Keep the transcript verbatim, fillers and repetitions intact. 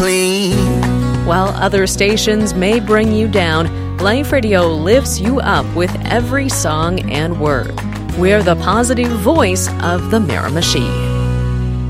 clean. While other stations may bring you down, Life Radio lifts you up with every song and word. We're the positive voice of the Miramachi.